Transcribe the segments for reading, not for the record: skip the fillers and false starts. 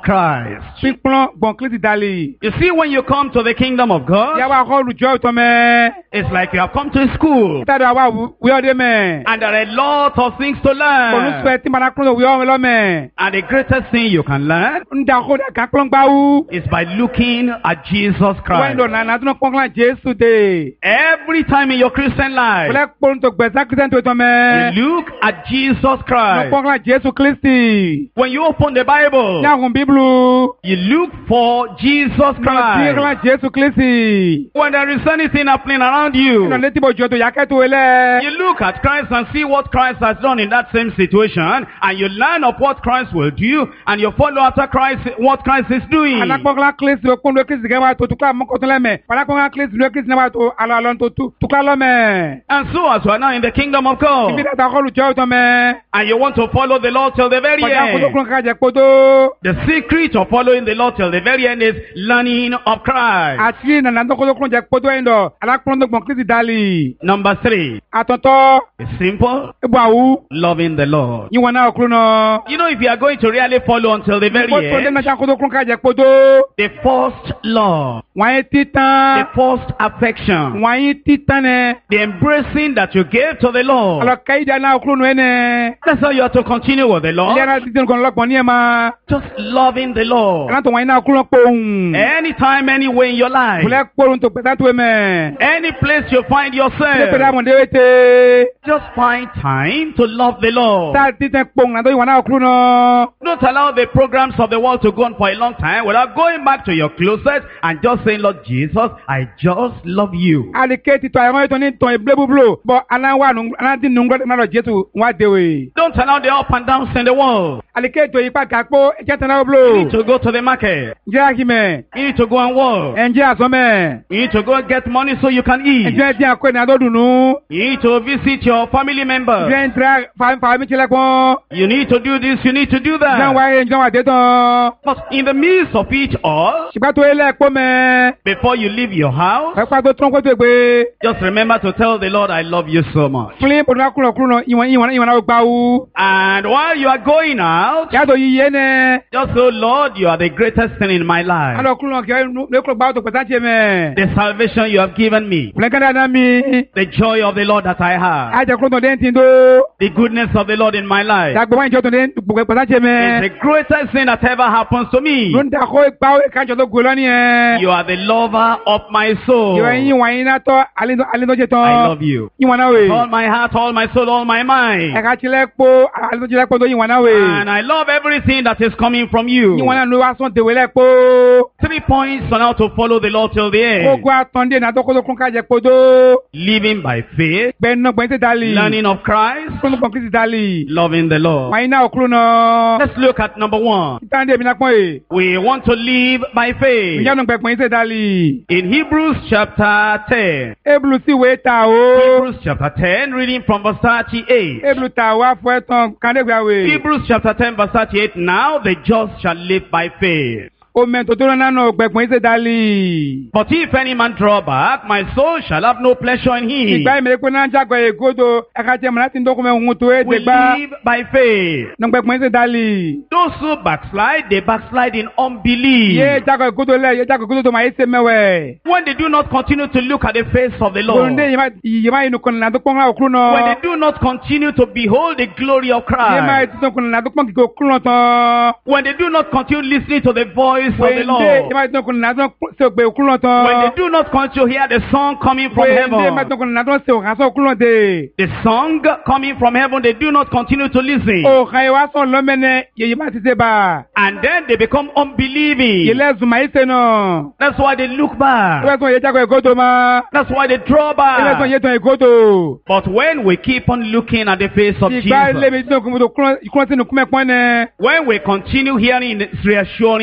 Christ. Pípọ́n gbọ̀n Kristi dali. You see, when you come to the kingdom of God, Yàwá akọ́lù jọ́ ìtọ́ mẹ́. it's like you have come to a school. Tádé àwa wíọ́dé mẹ́. And there are a lot of things to learn. Olùsọ̀ẹ́ tí màá kúrò wíọ́ lọ́mẹ́. And the greatest thing you can learn Ń da kó dà kápọ́n gbáwú. is by looking at Jesus Wọ́n Christ. lọ nàná tó ń pọ́nkán Jésù dé. Every time in your Christian life, Fúlẹ́ kpọ́n tó gbẹ̀sán Kristian tó tọ́ mẹ́. you look at Jesus Ní Christ. pọ́nkán Jésù Kristi. When you open the Bible, Ní àwọn Bíbélù. you look for Jesus Ní Christ. pọ́nkán Jésù Kristi. When there is anything happening around you, Ní létí bò jọ tó yà kẹ́tù wẹlẹ́. you look at Christ and see what Christ has done in that same situation, and you learn of what Christ will do, and you follow after Christ, what Christ is doing. Anakpọ́nkán Kristi ló kún ló Kristi kẹ́ wá tó tukla mọ́kọ́tún lẹ́mẹ̀. Anakpọ́nkán Kristi ló Kristi náà wá tó alọ́ tó tukla lọ́mẹ̀. And so as we are now in the kingdom of God, Ibi dàtà kọlu jọ́ ìtọ́ mẹ́. and you want to follow the Lord till the very Pàjá kótó end, kúrò kájẹ kótó. the secret of following the Lord till the very end is learning of Christ. Àti nànà tó kótó kúrò jẹ kótó yẹn dọ̀. Anakpọ́nkán tó gbọ̀n Kristi dali. Number 3, Àtọ̀tọ̀. it's simple, Ibu àwù. loving the Lord. Yíwọ̀n náà kúrò náà. You know, if you are going to really follow until the very Kótó dé end, nàjà kótó kúrò kájẹ kótó. the first love, Wọ́n yé the títàn. first affection, Wọ́n yé títàn nẹ. the embracing that you gave to the Lord, Alọ̀ káyidá náà kúrò nù ẹ̀ nẹ. that's how you have to continue with the Ilé Lord. ẹ̀rọ títí nǹkan lọ́pọ̀ ní ẹ̀ máa. Just loving the Lord. Ẹ̀rọ tó wọ́n yín náà kúrò pòun. Anytime, anywhere in your life, Fúlẹ́ kpọ́run tó pẹ̀sán tó ẹ̀ mẹ́. any place you find Ilé pẹ̀lú yourself, àmọ̀dé wété. just find time to love the Lord. Táà títẹ̀ pòun náà tó yíwọ̀n náà kúrò náà. Don't allow the programs of the world to go on for a long time without going back to your closet and just saying, Lord Jesus, I just love you. Alike ti tọ́ àyẹ̀wò ètò ní tọ́ ìbílẹ̀ búburú. Bọ̀ anáti nùgbọ́dọ̀ náà lọ Jésù wá déwé. Don't allow the up and downs in the world. Alike ètò ìpá kàkpó ẹ̀jẹ̀ tẹ̀ náà You búlò. need to go to the market. Ǹjẹ́ àkìmẹ̀? You need to go and work. Ẹ̀ǹjẹ́ àsọ́mẹ̀? You need to go and get money so you can eat. Ẹ̀jẹ̀ ẹ̀dín àkó ẹ̀nà àdọ́dùnú. You need to visit your family members. Ẹ̀jẹ̀ ìtura fàmí tilẹ̀kùn. You need to do this, you need to do Ẹ̀jẹ̀ that. wáyé ẹ̀jẹ̀ wà dé tán. But in the midst of it all, Ṣùgbọ́n tó ilé ẹ̀kọ́ mẹ́. before you leave your house, Ẹ̀pá tó tún kó tó gbé. just remember to tell the Lord, I love you so much. Fúnlẹ̀ bọ̀dọ̀ kúrò kúrò ìwọ̀n náà gbà wú. And while you are going out, Yàtọ̀ yíyé nẹ. just say, Lord, you are the greatest thing in my life. Alọ̀ kúrò kẹ́ lókùrò gbà tó pẹ̀sán tiẹ̀ mẹ́. The salvation you have given me, Fúnlẹ̀ kẹ́ndà náà mi. the joy of the Lord that I have, Ajẹ́ kúrò tó dé ti dó. the goodness of the Lord in my life, Dàgbẹ́ wáyé ìjọ tó dé pẹ̀sán tiẹ̀ is mẹ́. the greatest thing that ever happens to me. Ló ń dà kó ipa kájọ tó gbé lọ́ní ẹ̀. You are the lover of my soul. Ìwẹ̀ yín wọ̀nyí náà tọ́ alẹ́nọ́jẹ́ tán. I love you. Yíwọ̀n náà wè. All my heart, all my soul, all my mind. Ẹ̀ka tilẹ̀ kpó alẹ́nọ́jẹ́ kpó tó yíwọ̀n náà wè. And I love everything that is coming from you. Yíwọ̀n náà ló wá sọ́n tèwé lẹ̀ kpó. 3 points on how to follow the Lord till the end. Gbogbo àtọ̀ndé náà tó kó tó kún kájẹ kpó tó. Living by faith, Gbẹ̀nà gbẹ̀ntì dali. learning of Christ, Kúrò gbọ̀n kìsì dali. loving the Lord. Wọ̀nyí náà kúrò náà. Let's look at number 1. Ìtàndé mi náà pọ̀ yìí. We want to live by faith. Ìyá nù gbẹ̀pọ̀ yìí sè dali. In Hebrews chapter 10. Ebulu sí wèé ta o. Hebrews chapter 10, reading from verse 38. Ebulu ta wá fún ẹ̀tàn kàndégbà wè. Hebrews chapter 10, verse 38. Now the just shall live by faith. Omen tó tó rán náà gbẹ̀pọ̀ yìí sè dali. But if any man draw back, my soul shall have no pleasure in him. Ìgbà ìmẹ̀lẹ́ pé náà ń jágọ̀ ègódò ẹ̀ka tiẹ̀ mọ̀ láti ń dọ́kùnmẹ̀ ohun tó é We dẹ̀gbá. live by faith. Nà gbẹ̀pọ̀ yìí sè dali. Those who backslide, they backslide in unbelief. Yé jágọ̀ ègódò lẹ̀ yé jágọ̀ ègódò tó máa yé sè mẹ́wẹ̀. When they do not continue to look at the face of the Lord. Gbòǹdé yìí inú kan nà tó pọ́n òkúrú náà. When they do not continue to behold the glory of Yé máa Christ. títún kan nà tó pọ́n kíkọ́ òkúrú náà tán. When they do not continue listening to the voice of the Gbòǹdé Lord. yé máa títún kan nà tó sè ògbé òkúrú náà tán. When they do not continue to hear the song coming from Gbòǹdé yé máa heaven. títún kan nà tó sè òkàsọ́ òkúrú náà dé. The song coming from heaven, they do not continue to listen. Òkà yìí wá sọ̀ lọ́mẹ́nẹ́ yèyí máa ti sè bá. And then they become unbelieving. Yèlẹ́ zùmá yìí sè náà. That's why they look Ìwé back. sọ̀ yé jágọ̀ ègódò máa. That's why they draw Ìwé sọ̀ back. yé tán ègódò. But when we keep on looking at the face of Ìgbà ilé Jesus, mi títún kúmọ̀ tó kúrọ́ sínú kúmẹ̀ pọ́n nẹ. when we continue hearing His reassuring Wèndé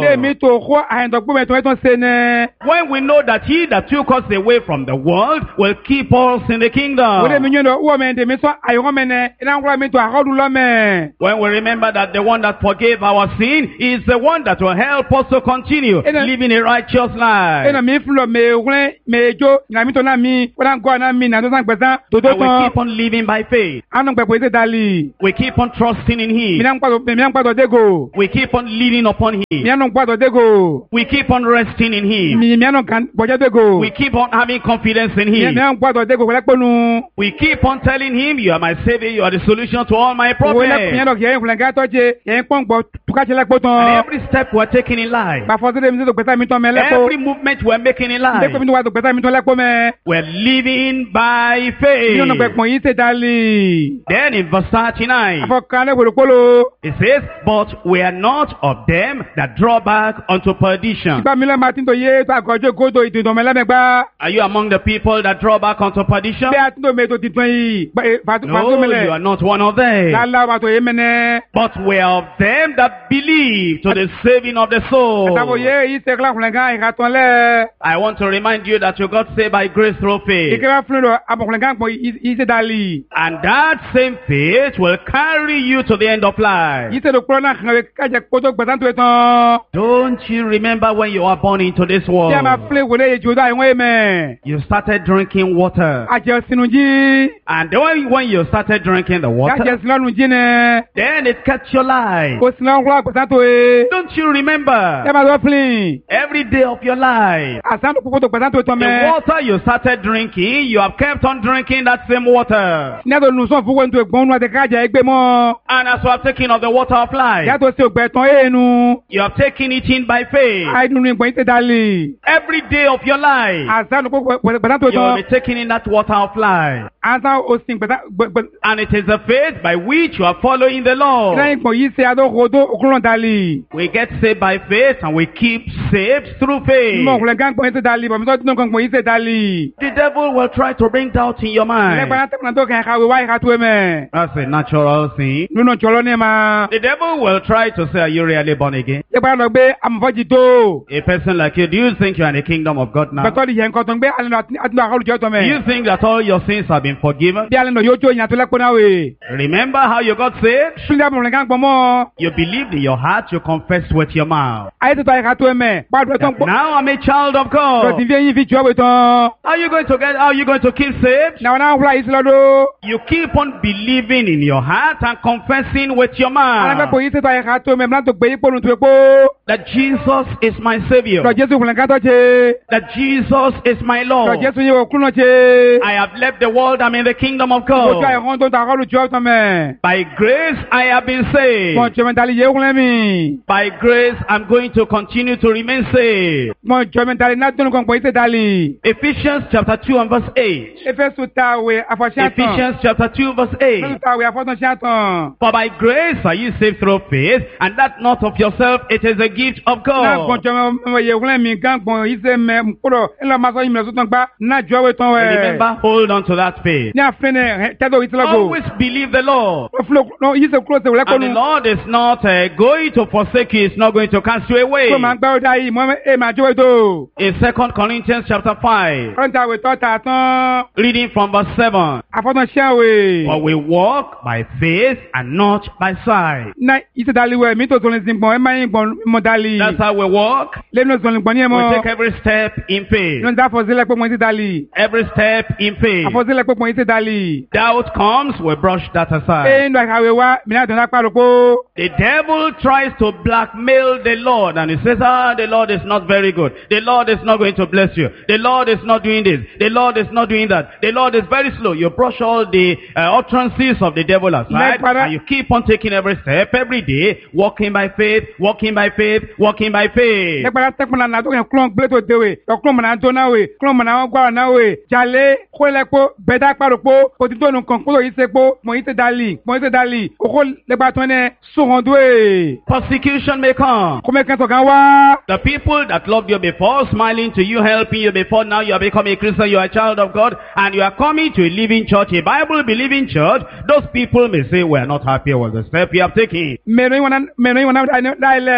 Ilé mi tó kó àyẹ̀dọ̀gbọ́n mi tó ń ṣe ni. When we know that he that took us away from the world will keep us in the kingdom. Wọ́n mi yín lọ, wọ́n mi dè mí sọ àyẹ̀wò mi ni, iná ń kúrò mi tó àkọ́dún lọ́mẹ̀. When we remember that the one that forgave our sin is the one that will help us to continue living a righteous life. Ena mi fúnlọ mèwúrẹ́ mèjó ìlànà mi tó náà mi wọ́n náà gọ́ náà mi nà tó sàn gbẹ̀sán tòótọ́ And we tán. keep on living by faith. Àánú gbẹ̀pọ̀ ìṣe dàlí. We keep on trusting in Mi him. náà ń gbàdọ̀ dégò. We keep on leaning upon Mi him. náà ń gbàdọ̀ dégò. We keep on resting in him. Mi náà ń bọ̀jẹ́ dégò. We keep on having confidence in Mi him. náà ń gbàdọ̀ dégò pẹ̀lẹ́pọ̀nù. We keep on telling him, you are my savior, you are the solution to all my Òwe problems. lẹ́kùn yẹn lọ kì í ẹ̀yìn kùnlẹ̀ tọ́jú ẹ̀yìn pọ́ǹgbọ̀ tukàṣẹ́ lẹ́kpọ̀ And tán. every step we're taking in life, Gbàfọ́ sí mi tó gbẹ̀sán mi tán mẹ́ lẹ́kpọ̀. every movement we're making in life, Ndékùn mi tó wà tó gbẹ̀sán mi tán lẹ́kpọ̀ mẹ́. we're living by Mi faith. náà gbẹ̀pọ̀ yìí ṣe dàlí. Then in verse 39, Afọkàn lẹ́kọ̀ọ́ kpolo. it says, but we are not of them that draw back unto perdition. Ìgbà mi lẹ́ máa ti ń tó yé tó àgọ́jọ́ kótó ìdìdàn mẹ́lẹ́mẹ́gbá. Are you among the people that draw back unto perdition? Bí a ti ń tó mi tó ti tún yìí. Fàtó No, you mẹ́lẹ̀. are not one of them. Lálá wa tó yé mẹ́nẹ́. But we are of them that believe to the saving of the soul. Àtàwọn yé yìí ṣe kílá kùnlẹ̀ gan ìka tán lẹ́. I want to remind you that you got saved by grace through faith. Ìkẹ́wà fún lọ àbọ̀kùnlẹ̀ gan pọ̀ yìí ṣe dàlí. And that same faith will carry you to the end of life. Yìí ṣe lọ kúrọ́ náà kàn wé kájẹ kótó gbẹ̀sán tó yẹ tán. Don't you remember when you were born into this world? Bí a máa filẹ̀ wọlé yìí jòdó àìwọ̀n èèmẹ̀. You started drinking water. Àjẹ́ sínú jí. And when you started drinking the Yàjẹ́ water, sínú ọ̀nù jí nẹ. then it kept your life. Kò sínú ọ̀nù gbẹ̀sán tó yẹ. Don't you remember? Ẹ máa lọ filẹ̀. Every day of your life, Àsán tó kókó tó gbẹ̀sán tó tán the mẹ́. water you started drinking, you have kept on drinking that same water. Ní àtò nùsọ̀ fún wọn tó gbọ́n nù àti kájà ẹgbẹ́ mọ́. And as you have taken of the water of life, Yàtọ̀ sí ògbẹ́ tán èènu. you have taken it in by faith. Àìdùnnú ìgbọ̀n yìí ṣe dàlí. Every day of your life, Àsán tó kókó gbẹ̀sán tó you will tán. be taking in that water of life. Àsán òsìn gbẹ̀sán. And it is the faith by which you are following the Lord. Lẹ́yìn ìgbọ̀n yìí ṣe adókodó òkúrò dàlí. We get saved by faith and we keep saved through faith. Mọ̀ òkúrò gan gbọ̀n yìí ṣe dàlí. Bọ̀ mi sọ́ọ́ tí nǹkan gbọ̀n yìí ṣe dàlí. The devil will try to bring doubt in your mind. Lẹ́gbàá tẹ̀kùnà tó kàn ká wíwá ìka tó ẹ̀mẹ̀. That's a natural thing. Nínú ìjọlọ ní ma. The devil will try to say, are you really born again? Lẹ́gbàá lọ gbé amọ̀fọ́jì tó. A person like you, do you think you are in the kingdom of God now? Bẹ̀tọ́ di yẹn nǹkan tó ń gbé alẹ́ àtúndọ̀ àkọlùjọ́ tó Do you mẹ́. think that all your sins have been forgiven? Bí alẹ́ nà yóò jó ìyàn tó lẹ́kọ̀ọ́ náà wè. Remember how you got saved? Fílẹ̀ àmọ̀ràn kan gbọ́n mọ́. You believed in your heart, you confessed with your mouth. Ayé tó ta ìka tó ẹ̀mẹ̀. Pàdùn tó ń pọ̀. Now I'm a child of Tọ̀tí God. fi eyín fi jọ́ wẹ̀ tán. How are you going to keep saved? Nàwọn náà wúlò àyíṣẹ́ lọ́dọ̀. You keep on believing in your heart and confessing with your mouth Alágbàpọ̀ yìí ṣètò àyíká tó ẹ̀mẹ̀ mìíràn tó gbé yín pọ̀nù tó epo. that Jesus is my Savior, Lọ Jésù fúnlẹ̀ ká tó ṣe. that Jesus is my Lọ Lord. Jésù yẹ òkú náà ṣe. I have left the world, I'm in the kingdom of Ojú God. àyẹ̀kọ́ tó ń ta àkọlùjọ́ tó mẹ́. By grace I have been saved. Mọ̀ jọmẹ́ntàlì yẹ òkú lẹ́mì. By grace I'm going to continue to remain saved. Mọ̀ jọmẹ́ntàlì náà tó ń kàn pọ̀ yìí ṣe dàlí. Ephesians chapter 2 and verse 8. Éfésù tàwé àfọ̀ṣẹ́ àtàn. Ephesians chapter 2 verse Éfésù 8. tàwé àfọ̀ṣẹ́ àtàn. For by grace are you saved through faith, and that not of yourself, it is a gift of Náà gbọ̀n God. jọmọ yẹ òkú lẹ́mì gán gbọ̀n yìí ṣe mẹ́ nkúrọ̀ ńlọ máa sọ yìí mìíràn tó tán gbá náà jọ wẹ̀ tán wẹ̀. Remember, hold on to that faith. Ní àfẹ́nẹ̀ tẹ́tọ̀ yìí ti lọ́gọ̀. Always believe the Lord. Yìí ṣe kúrò ṣe wọlé And the kọ́nu. Lord is not going to forsake you, He's not going to cast you away. Kó máa gbá ọ̀dà yìí mọ́ ẹ̀ máa jọ́ ètò. In 2 Corinthians chapter 5, Kọ́ńtà àwẹ̀ tọ́ ta tán. reading from verse 7. Àfọ̀ṣẹ́ àwẹ̀. For we walk by faith and not by sight. Na ise dali wẹ̀ mi tó sọ̀rọ̀ sí gbọ̀n ẹ̀ máa ń gbọ̀n mọ̀ dali. That's how we walk. Lẹ́nu sọ̀rọ̀ gbọ̀n ní ẹ̀ We mọ́. take every step in faith. Lọ́nà dá àfọ̀sílẹ̀ pé mo ti dali. Every step in faith. Àfọ̀sílẹ̀ pé mo ti dali. Doubt comes, we brush that aside. Ẹ ń lọ àkàwé wa mìíràn tó ń lápá lóko. The devil tries to blackmail the Lord and he says, the Lord is not very good. The Lord is not going to bless you. The Lord is not doing this. The Lord is not doing that. The Lord is very slow. You brush all the utterances of the devil aside and you keep on taking every step every day, walking by faith, walking by faith, walking by faith. Lẹ́gbàdá tẹ́kùn náà tó kẹ́ kúlọ̀n gbé tó déwé. Ọkùnrin mọ̀nà tó náà wé. Kúlọ̀n mọ̀nà wọn gbọ́dọ̀ náà wé. Jalè kólẹ́kpó bẹ́ẹ̀dá kpárùkpó. Òtítọ́ nu kàn kúlọ̀ yìí ṣe kpó. Mọ̀ yìí ṣe dali. Mọ̀ yìí ṣe dali. Òkò lẹ́gbàá tó ní sọ̀hóndúwé. Persecution may come. Kọ́mẹ́ kẹ́sọ̀ kan wá. The people that loved you before, smiling to you, helping you before, now you have become a Christian, you are a child of God, and you are coming to a living church, a Bible-believing church. Those people may say, we are not happy with the step you have taken. Mẹ́rin wọn náà dáilẹ̀ lọ́kàlọ́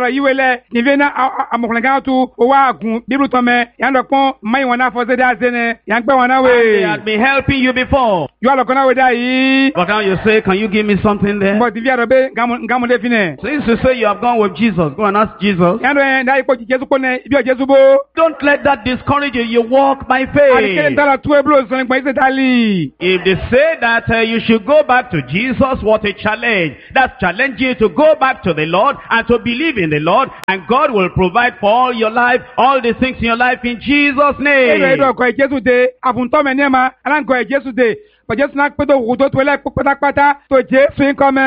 alo yiwele ni vena amokle ga tu o wa gun biru to me yan lo pon mai wona fo se da se ne yan gbe wona we they had been helping you before. yo alo kona we da yi But now you say, can you give me something there? mo divia do be gamu de fine Since you say you have gone with Jesus, go and ask Jesus. yan do da ipo Jesu ko ne bi o Jesu bo Don't let that discourage you. You walk by ali kele faith. ndala tu eblo so ni pa ise dali If they say that you should go back to Jesus, what a challenge. That's challenging you to go back to the Lord and to believe in the Lord, and God will provide for all your life, all the things in your life in Jesus' elo name. ko Jesu de afunto me ne ma alan ko Jesu de but Jesu na pe do wo to le pátápátá to Jesu in come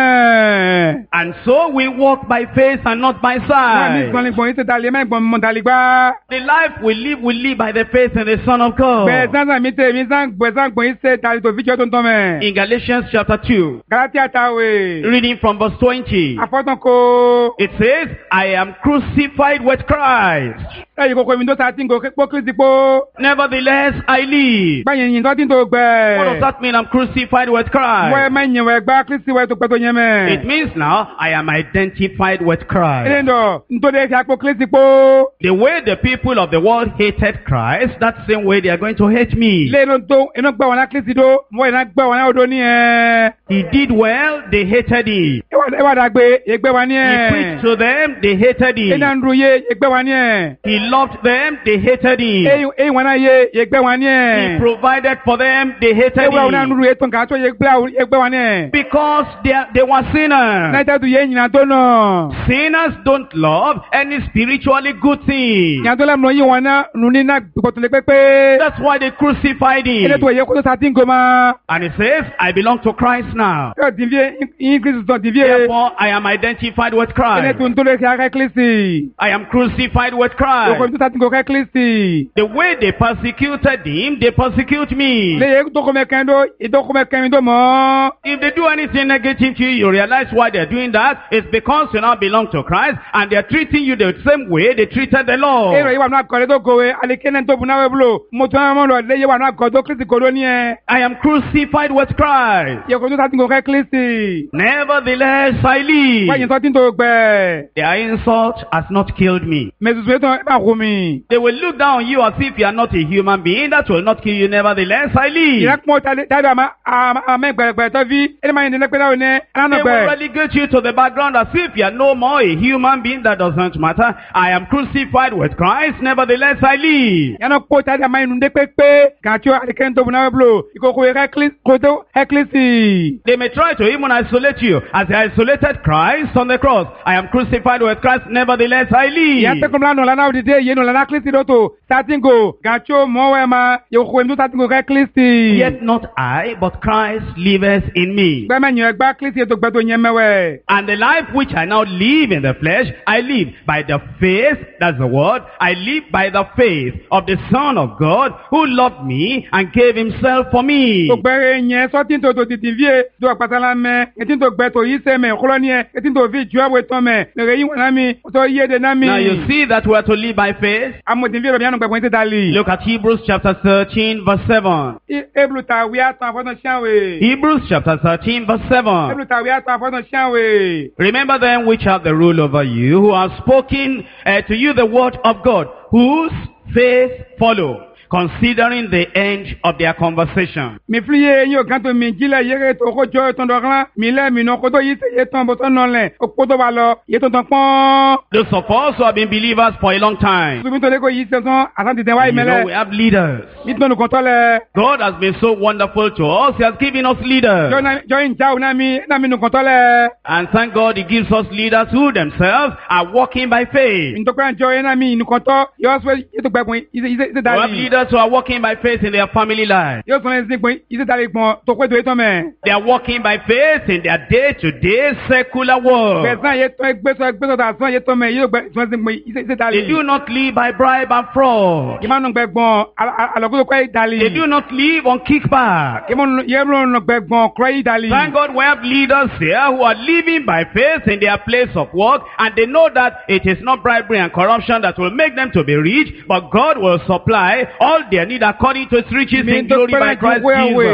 And so we walk by faith and not by mi sight. gbon gbon ise dali me gbon mo dali gba The life we live by the faith in the Son of God. be san mi te mi san gbon ise dali to video to nto me In Galatians chapter 2, Galatia tawe reading from verse 20, afotan ko it says, I am crucified with Christ. e ko ko mi do sa tin go po Kristi po Nevertheless, I live. gba yin to tin to gbe What does that mean? I'm crucified with we Christ. me yin we gba Kristi we to pe to yen me It means now I am identified with Christ. ele ndo nto de sa po Kristi po The way the people of the world hated Christ, that same way they are going to hate me. le no to eno gba wona Kristi do mo ina gba wona odo ni He did well, they hated him. e wa da gbe e gbe wa ni He preached to them, they hated e na him. nru ye e gbe wa ni He loved them, they hated him. e wona ye e gbe wa ni He provided for them, they e hated wa na him. nru ye to ka to ye gbe wa ni Because they were na sinners. ta tu ye nyina to no Sinners don't love any spiritually good thing. nya to la no yi wona nu ni na ko to le pepe That's why they crucified ele him. to ye ko to sa tin go ma And he says, I belong to Christ now. e divie in Kristi to divie Therefore, I am identified with ele Christ. tu nto le ka Kristi I am crucified with o ko Christ. to sa tin go ka Kristi The way they persecuted him, they persecute me. le ye to ko me kan do e to ko me kan do mo If they do anything negative to you, you realize why they're doing that. It's because you now belong to Christ and they're treating you the same way they treated the ero Lord. yi wa na ko le to go we ale kenen to bu na we blo mo to na mo lo le ye wa na ko do Kristi ko do ni I am crucified with Christ. ye ko to sa tin go ka Kristi Nevertheless, I wa yin live. to tin to gbe Their insult has not killed me. me su to e ba ko mi They will look down on you as if you are not a human being. That will not kill you. Nevertheless, I live. ira mo ta da ma me gbe to vi e ma yin le pe da ne ana They no will gbe relegate you to the background as if you are no more a human being. That doesn't matter. I am crucified with Christ. Nevertheless, I live. ya no ko ta da ma yin de pepe ka cho ale kenen to bu na we blo iko ko ka Kristi ko to e Kristi They may try to even isolate you as they isolated Christ on the cross. I am crucified with Christ. Nevertheless, I ya te live. ko la no la na de ye no la na Kristi do to sa tin go ka cho mo we ma ye ko mi sa tin go ka Kristi Yet not I, but Christ liveth in me. gbe me yin gba Kristi to gbe to yen mewe And the life which I now live in the flesh, I live by the faith, that's the word, I live by the faith of the Son of God who loved me and gave himself for me. to gbere yen so tin to ti vie do patala me tin to gbe to yi se me kolo ni e tin to vi ju awe to me le re yin na mi to ye de na mi Now you see that we are to live by faith. amo tin vie ro bi anu gbe ko ti dali Look at Hebrews chapter 13 verse 7. eblu ta wi atan afo no shanwe Hebrews chapter 13 verse 7. eblu ta wi atan afo no shanwe Remember them which have the rule over you, who have spoken to you the word of God, whose faith follow, considering the end of their conversation. mi fliye yin o kan to mi jile yere to ko jo ton do ran mi le mi no ko to yi se ye ton bo to no le o ko to ba lo ye ton pon Those of us who have been believers for a long time, su mi to le ko yi se ton asan ti den wa you know, we imele have leaders. mi ton ko to le God has been so wonderful to us. He has given us leaders. jo in ja na mi nu ko to le And thank God He gives us leaders who themselves are walking by faith. mi to ko jo na mi nu ko to yo so ye to gbe pon ise We have dali leaders who are walking by faith in their family life. yo so le pon ise dali pon to ko to me They are walking by faith in their day-to-day secular work. besan ye to gbe so da san ye to me yo gbe so se pon ise They dali do not live by bribe and fraud. imanu gbe gbon alogo ko dali They do not live on kickback. ye mo no gbe gbon kro yi dali Thank God we have leaders here who are living by faith in their place of work, and they know that it is not bribery and corruption that will make them to be rich, but God will supply all their need according to His riches in glory by Christ Jesus.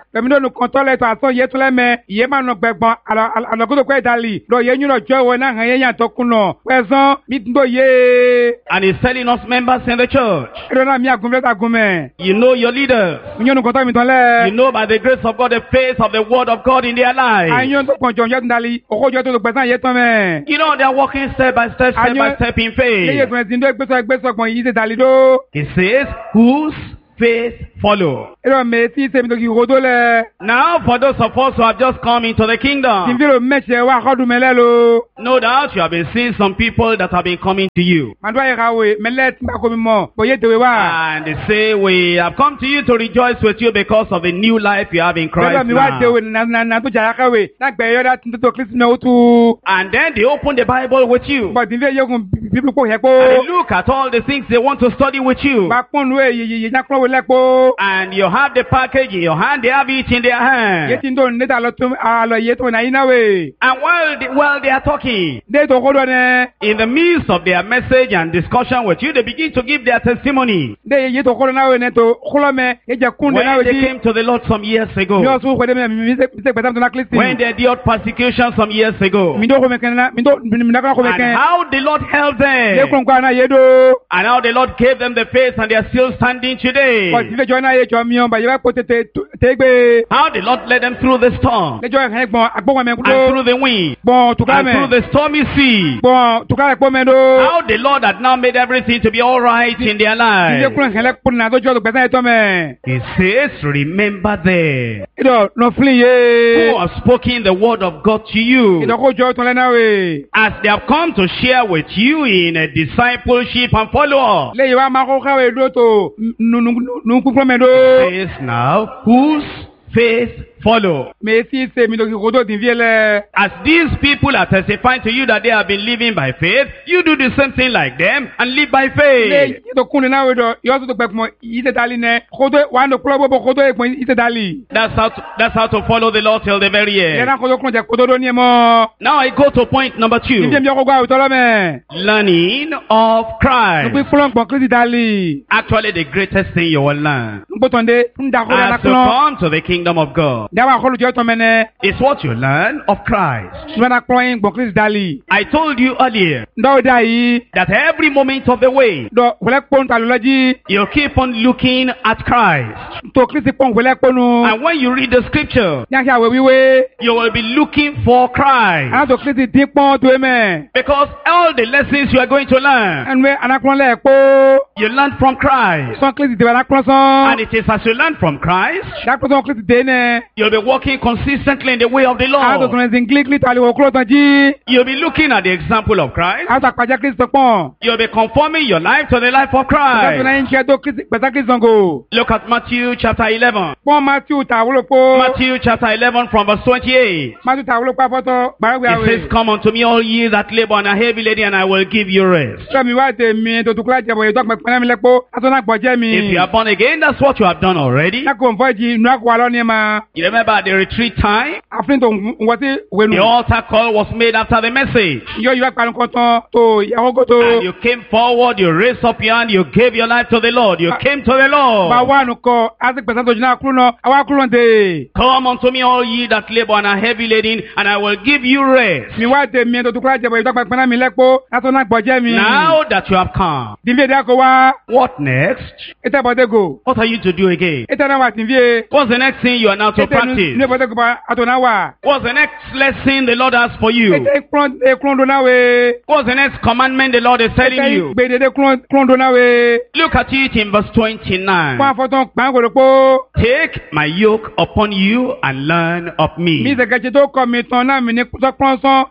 Pẹ̀mí lónìí kan tọ́lẹ̀ tó àsán yẹ tó lẹ́mẹ̀. Ìyẹ́ máa nọ gbẹ̀gbọ́n àlọ́kótó kọ́ ìdálì. Lọ yẹ yín lọ jọ ìwọ náà hàn yẹn yàn tó kún nọ. Pẹ̀sán mi tún tó yé. And he's telling us members in the church. Ẹ̀rọ náà mi àgùnfẹ́ àgùnmẹ̀. You know your leaders. Mi yóò nù kọ́tọ́ mi tán lẹ̀. You know by the grace of God the faith of the word of God in their lives. Àyàn tó pọ̀ jọ̀ yẹ́ tún dalí. Òkòjọ́ tó pẹ̀sán yẹ tán mẹ́. You know they are walking step by step in faith. Léyè tó ẹ̀sìn tó gbẹ́sọ̀gbọ̀n yìí ṣe dalí dó. He says, whose faith follow. Ẹ̀rọ mi tí ṣe mi tó kì í kodó lẹ̀. Now for those of us who have just come into the kingdom, Tìǹfìrò mẹ́sẹ̀ wá kọ́dún mẹ́lẹ́ lo. no doubt you have been seeing some people that have been coming to you. Màdúrà yẹ ká wè mẹ́lẹ́ tí bá kó mi mọ̀ bóyá tèwé wá. And they say, we have come to you to rejoice with you because of the new life you have in Christ Ẹ̀rọ mi wá now. tèwé nà tó jà ká wè. Lágbẹ̀ yọ̀dá tó Kristi náà ó tu. And then they open the Bible with you. Bọ̀ tìǹfìrò yẹ kún bíbí kò yẹ And kó. they look at all the things they want to study with you. Bá pọ́n nu èyí yẹ kúrò wọlé kó. And you have the package in your hand, they have it in their Yé hand. tí ń tó níta àlọ́ yé tó nà yín náà wè. And while they are talking, Dé tó kó dọ̀ nẹ. in the midst of their message and discussion with you, they begin to give their testimony. Dé yé tó kó dọ̀ náà wè nẹ tó kúlọ̀ mẹ́ yé jẹ kún dẹ̀ náà When wè they jí. came to the Lord some years Mi ago, yóò sún kó dé mi ṣe gbẹ̀dá tó ná Kristi. when they endured persecution some years ago, Mi tó kó mi kẹ́ na mi dákọ̀ kó mi and kẹ́. how the Lord helped Yé them, kún kó àná yé dó. and how the Lord gave them the faith, and they are still standing today. Bọ̀ tìǹfìrò jọ náà yé jọ mi ọ̀ bàyẹ̀ bá kó tètè tégbé. How the Lord led them through the storm, Lẹ́jọ́ ẹ̀hẹ́ gbọ̀n agbọ́n mẹ́ and kúndó. through the wind, Gbọ̀n tùkà and through mẹ́. the stormy sea. Gbọ̀n tùkà ẹ̀kọ́ mẹ́ dó. How the Lord had now made everything to be all right in their Ilé lives. kúrò ìhẹ́lẹ́ kúrò náà tó jọ́ tó gbẹ̀sán ẹ̀tọ́ mẹ́. He says, remember them Ìdọ̀ nọ fúlì who yé. have spoken the word of God to you, Ìdọ̀ kó jọ tó lẹ́nà wè. as they have come to share with you in a discipleship and follow-up. Lẹ́yìn wa máa kó káwé dó tó nù kúkúrọ́ mẹ́ dó. Says now, whose faith follow? Mè sí ṣe mi lòkì kó tó tì fi lẹ̀. As these people are testifying to you that they have been living by faith, you do the same thing like them and live by faith. Lẹ́yìn tó kún ní náà wè dọ̀ yọ́ tó gbẹ̀ pọ̀ yìí tẹ̀ dálí nẹ. Kó tó wà ní kúrọ́ bọ̀ kó tó èpọ̀ yìí tẹ̀ dálí. That's how to follow the Lord till the very Yẹ́n end. náà kó tó kún jẹ kó tó dó ní ẹ̀ mọ́. Now I go to point number Ìdí 2. èmi ọkọ̀ gbọ́ àwùjọ lọ́mẹ̀. Learning of Nígbà Christ. kúlọ̀ gbọ̀n Kristi dálí. Actually, the greatest thing you will learn Ngbọ́tọ̀ndé ń dàkó dáná as you kúlọ̀. come to the kingdom of God Dáwà àkọlù jẹ́ tọ́ mẹ́nẹ́. is what you learn of Christ. Ṣùgbọ́n kúlọ̀ yín gbọ̀n Kristi dálí. I told you earlier Ndọ́wọ́ dá yìí. that every moment of the way, Dọ̀ wọlé pọ́n tà lọ́jí. you keep on looking at Christ. Tó Kristi pọ́n wọlé pọ́nu. And when you read the scripture, Ní àṣà àwẹ̀ wíwé. you will be looking for Christ. Aláàtò Kristi dín pọ́n tó mẹ́. Because all the lessons you are going to learn, Ẹnu anakúlọ̀ lẹ̀ kó. you learn from Christ. Sọ́n Kristi dèbè anakúlọ̀ sọ́n. And it is as you learn from Christ, Dákúlọ̀ Kristi dé nẹ. you'll be walking consistently in the way of the Aláàtò Lord. tó ń sin gílígílí tàlẹ́ wọ̀ kúlọ̀ tán jí. You'll be looking at the example of Christ. Aláàtò àpàjá Kristi tó pọ̀n. You'll be conforming your life to the life of Ìjọba Christ. náà ń ṣe tó gbẹ̀sán Kristi sọ̀ngò. Look at Matthew chapter 11. Pọ́n Matthew tàwúlò pó. Matthew chapter 11 from verse 28. Matthew tàwúlò pá fọ́tọ̀ gbàgbé It àwẹ̀. says, come unto me all ye that labor and are heavy laden, and I will give you rest. Sọ́mi wá tèmi tó tukúlá jẹ̀bọ̀ ètò ọ̀pẹ̀ mi lẹ́pọ̀. Asọ́nà gbọ̀jẹ́ mi. If you are born again, that's what you have done already. Lákò nfọ́jì inú àkọ́ alọ́ ní ẹ̀ máa. You remember at the retreat time, Àfin tó ń wọ́tí wẹ̀nu. the altar call was made after the message. Yọ ìwà ìpanu kan tán tó ìyàwó gòtò. And you came forward, you raised up your hand, you gave your life to the Lord. You came to the Bá Lord. wà nù kọ́, a ti pẹ̀sẹ̀ tó jìnnà kúrú náà, àwa kúrú náà dé. Come unto me all ye that labor and are heavy laden, and I will give you rest. Mi wá tèmi tó tukúlá jẹ̀bọ̀ ètò ọ̀pẹ̀ mi lẹ́pọ̀. Asọ́nà gbọ̀jẹ́ mi. Now that you have come, Dìbí èdè àkọ́ wá. what next? Ètò ìbọ̀dégò. What are you to do again? Ètò náà wà tì fi. What's the next thing you are now to Ètò practice? ní ìbọ̀dégò bá àtọ̀nà wà. What's the next lesson the Lord has for you? Ètò ìkúrọ̀ dùnà wẹ̀. What's the next commandment the Lord is telling you? Gbèdéde kúrọ̀ dùnà wẹ̀. Look at it in verse 29. Fún àfọ̀tán gbàngòrò pọ̀. Take my yoke upon you and learn of Mi me. ìsèkèjì tó kọ́ mi tán náà mi ní sọ́kúnrọ́sán.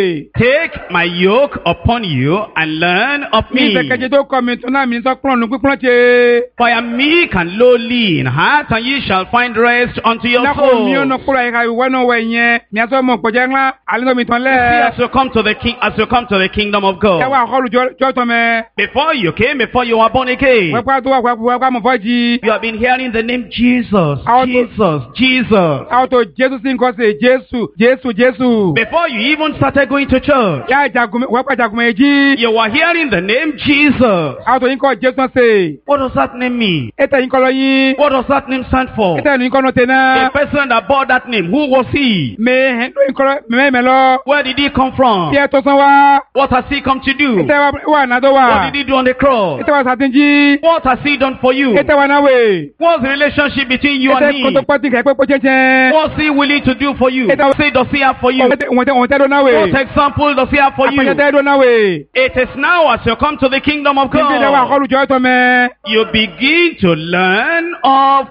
Take my yoke upon you and learn of Mi me. ìsèkèjì tó kọ́ mi tán náà mi ní sọ́kúnrọ́nù pípọ́n ṣe. For I am meek and lowly in heart, and ye shall find rest unto your Lákò mi ò nà souls. kúrò àyíká ìwé náà wẹ̀ yẹn. Mi àtọ́ mọ̀ pọ̀jẹ́ ńlá àlejò mi tán See, lẹ̀. as you come to the kingdom of Ẹ God. wá àkọlù jọ́ tán mẹ́. Before you came, before you were born again, Wẹ́pẹ́ tó wẹ́pẹ́ mọ̀ fọ́jì. you have been hearing the name Jesus, How to- Jesus, Jesus. Àwọn tó Jésù sí nǹkan ṣe Jésù. Before you even started going to church, Yá wẹ́pẹ́ jagunmọ̀ èjì. you were hearing the name Jesus. Àwọn tó yín kọ́ Jésù náà ṣe. What does that name mean? Ètò yín kọ́ lọ yín. What does that name stand for? Ètò yín kọ́ náà tẹ̀ A náà. person person that bore that name, who was he? Mais hein, nous encore mais là. Where did he come from? Pierre to wa. What has he come to do? Ete wa na do What wa. did he do on the cross? Ete wa satinji. What has he done for you? Ete wa na we. What's the relationship between you and Ete him? koto pati ke po chen. What's he willing to do for you? Ete- What say does he have for you? On te do na we. What example does he have for you? Apanya te do na we. It is now as you come to the kingdom of Nti de wa God, ko lu jo to me. you begin to learn of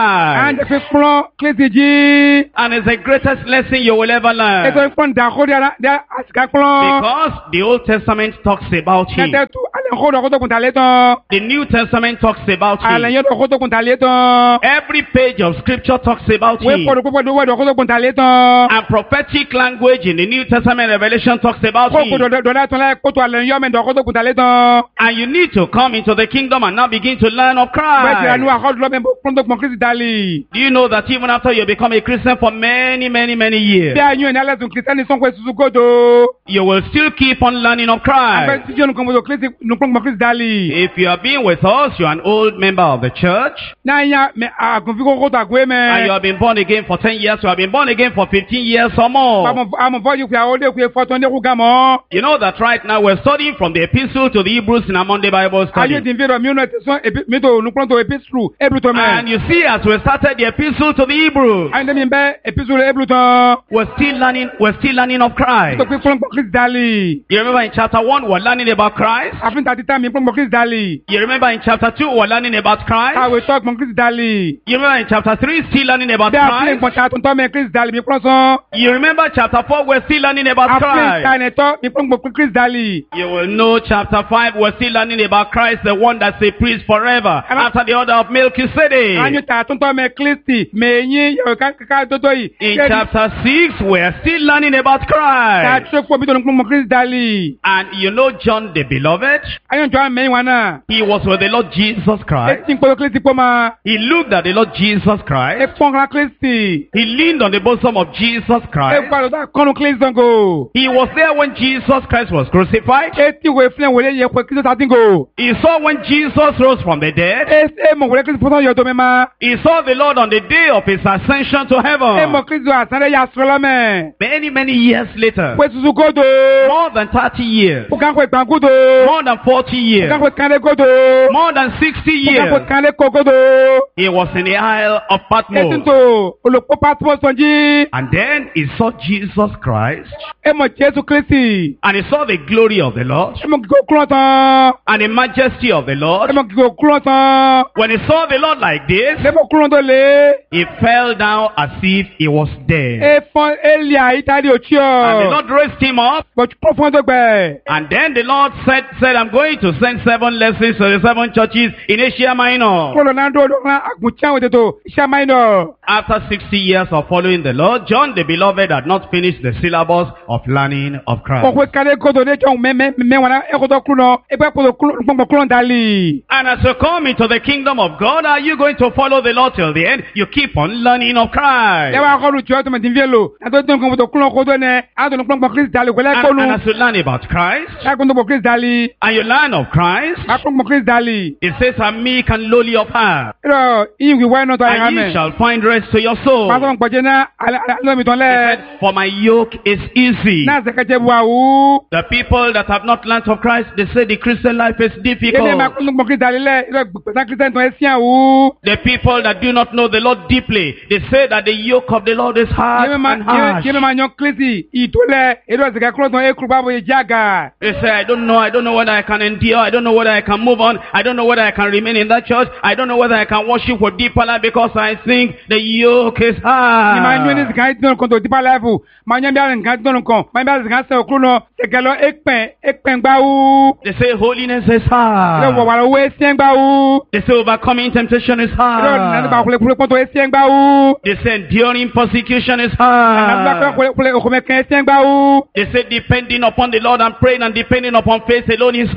An Christ. de fi plon klesi ji. And it's the greatest lesson you will ever Ete learn. plon da ko dia asika plon. Because the Old Testament talks about him. Ete tu ale ko do ko to kun tale ton. The New Testament talks about Ale him. yo do ko to kun tale ton. Every page of scripture talks about We him. ko do ko to kun tale ton. And prophetic language in the New Testament revelation talks about Ko ko him. do da ton la ko to ale yo me do ko to kun tale ton. And you need to come into the kingdom and now begin to learn of Bẹ́ẹ̀ ti anu Christ. akọ́dúnlọ́ bẹ́ẹ̀ plon to kun Kristi dali. Do you know that even after you become a Christian for many, many, many years, Bí a yún ẹni alẹ́ tún Kristiani sọ́n kó esusu kodo. you will still keep on learning of Abẹ́ Christ? ti jẹ́ nǹkan mọ́tò Kristi nǹkan mọ́ Kristi dali. If you have been with us, you're an old member of the church, Náà yá mẹ àgùnfin kókó tó àgùnfin and you mẹ́. have been born again for 10 years, you have been born again for 15 years or more. Àmọ̀ fọ́jú pé àwọn ọdẹ kú fọ́tọ́ ní kú gàmọ́. You know that right now we're studying from the epistle to the Hebrews in our Monday Bible Ayé study. ti ń fi rọ̀ mí ọ̀nà ti sọ́n mi tó nùpọ̀n tó epistle ebru tó And mẹ́. you see, as we started the epistle to the Hebrews, Ayé mi bẹ́ epistle ebru tán. we're still learning of Christ. Tó pé plon Kristi dali. You remember in chapter 1, we're learning about Christ. Àfin tàti tá mi plon Kristi dali. You remember in chapter 2, we're learning about Christ. Àwẹ̀ tọ́ plon Kristi dali. You remember in chapter 3, still learning about Bí àfin Christ. ìpọ̀n tà tó mẹ́ Kristi dali mi plon sọ́n. You remember chapter 4, we're still learning about Àfin Christ. ìtànẹ̀tọ́ mi plon Kristi dali. You will know chapter 5, we're still learning about Christ, the one that's a priest forever, after the order of Melchizedek. Anyu ta tuntun mẹ Kristi mẹyin yọ ká tó yìí. In chapter 6, we're still learning about Ta Christ. tó pọ̀ bí tó ń pọ̀ mọ Kristi dali. And you know John the Beloved? Ayọ̀ jọ mẹyin wa náà. He was with the Lord Jesus Christ. Etí ń pọ̀ Kristi pọ̀ ma. He looked at the Lord Jesus Christ. Efọ́n kan Kristi. He leaned on the bosom of Jesus Christ. Efọ́n kan kọ́nu Kristi zango. He was there when Jesus Christ was crucified. Etí wo efilẹ̀ wòle yẹ pé Kristi tàbí go. He saw when Jesus rose from the dead. E mọ̀ wòle Kristi pọ̀tọ́ yọ tó mẹ́ ma. He saw the Lord on the day of his ascension to E heaven. mọ̀ Kristi àsánlẹ̀ yà sọ̀rọ̀ mẹ́. Many, many years later, Pé susu kodo. more than 30 years, O kan ko ìgbà kodo. more than 40 O years, kan ko kánlé kodo. more than 60 O kan ko years, kánlé kokodo. he was in the Isle of Etí Patmos. tó olùkọ́ Patmos sọ̀njí. And then he saw Jesus Christ, E mọ̀ Jésù Kristi. and he saw the glory of the Lord, E mọ̀ kíkó kúrọ̀ tán. and the majesty of the E Lord. mọ̀ kíkó kúrọ̀ tán. When he saw the Lord like this, Lẹ́mọ̀ kúrọ̀ tó lé. he fell down as if he was dead. E fọ́n Elia ìtàdí òtí And the ọ̀. Lord raised him up. Bọ̀tú kúrọ̀ fún ọdún gbẹ̀. And then the Lord said, I'm going to send 7 lessons to the 7 churches in Asia Minor. Kúrọ̀ náà dó ọdún àgùntàn òde tó iṣẹ́ máa ń nọ. After 60 years of following the Lord, John the Beloved had not finished the syllabus of learning of Christ. Kọ̀kọ́ kálé kodo ní jọ̀ mẹ́wàá náà ẹ̀kọ́tọ̀ kúrọ̀ náà. Ẹgbẹ́ kúrọ̀ kúrọ̀ dálì. And as you come into the kingdom of God, are you going to follow the Lord till the end? You keep on learning of Christ. Lẹ́wọ̀n akọ́lù tí ọ̀tún mẹ́tì ń fi lò. Àtọ́ tó nǹkan mọ̀tò kúrọ̀ kódó ní àtọ̀ kúrọ̀ Kristi dálì kò lẹ́kọ̀ọ́lù. And as you learn about Christ, Lákùn tó bọ̀ Kristi dálì. and you learn of Christ, Lákùn bọ̀ Kristi dálì. it says, I'm meek and lowly of heart, Ìrọ̀ ìwì wáyé náà tó ayé and ye hàmẹ́. shall find rest to your soul. Pásọ̀ ń pọ̀jẹ́ náà alẹ́ mi tán He lẹ́. said, for my yoke is easy. Náà sẹ̀kẹ́jẹ́ bu àwù. The people that have not learned of Christ, they say the Christian life is Kéde máa difficult. kún bọ̀ Kristi dálì lẹ́. Ìrọ̀ gbẹ̀sán Kristi tó ẹ sí àwù. The people that do not know the Lord deeply, they say that the yoke of the Lord is hard and harsh. Yẹ́mi máa yan Kristi ìtólẹ̀. Ìrọ̀ sẹ̀kẹ́ kúrọ̀ tó ẹ kúrò bá bọ̀ yẹ jága. They say, I don't know whether I can endure, I don't know whether I can move on, I don't know whether I can remain in that church, I don't know whether I can worship with deeper life because I think the yoke is Ni máa yan ní hard. sìkà ìdúnnù kan tó dípà láìfù. Máa yan bí àrùn nǹkan ìdúnnù kan. Máa yan bí àrùn nǹkan sẹ̀ òkúrò náà. Sẹ̀kẹ́ lọ ẹ̀pẹ̀ gbáwú. They say holiness is Ìrọ̀ hard. wàwàrà owó ẹ̀sì ẹ̀ gbáwú. They say overcoming temptation is Ìrọ̀ nàdí bá hard. kulẹ̀ pọ̀ tó ẹ̀sì ẹ̀ gbáwú. They say enduring persecution is Nàdí bá hard. kulẹ̀ òkùnmẹ̀kẹ́ ẹ̀sì ẹ̀ gbáwú. They say depending upon the Lord and praying and depending upon faith alone is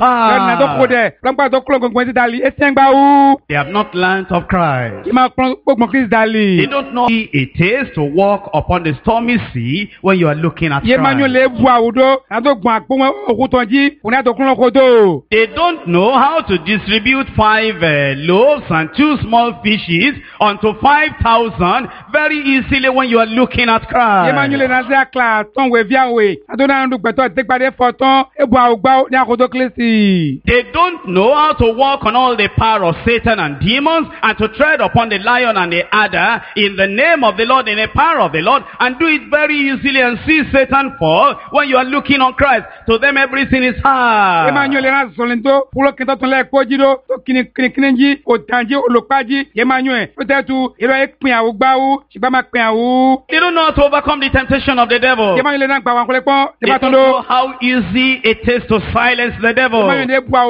Na to ko hard. de. Lompa to klon gbon ti dali. Esengba u. They have not learned of Christ. Ki ma klon gbon Christ They dali. don't know what it is to walk upon the stormy sea when you are looking at Ye ma nyo Christ. le bu awudo. Na to gbon apo okutonji. Una to klon kodo. They don't know how to distribute 5 loaves and 2 small fishes unto 5,000 very easily when you are looking at Ye ma nyo le Christ. na se akla ton we via we. Na to na ndu gbeto te pade foton. Ebu awugba ni akodo Kristi. They don't know how to walk on all the power of Satan and demons and to tread upon the lion and the adder in the name of the Lord, in the power of the Lord, and do it very easily and see Satan fall when you are looking on Christ. To them everything is hard. Emmanuel na solento pulo kinto ton le kojido to kininji otanji olopaji Emmanuel petetu iro epin awugba u sigba ma pin awu They don't know how to overcome the temptation of the devil. Emmanuel na gba wan kole pon They de don't batondo know how easy it is to silence the devil. Emmanuel de bu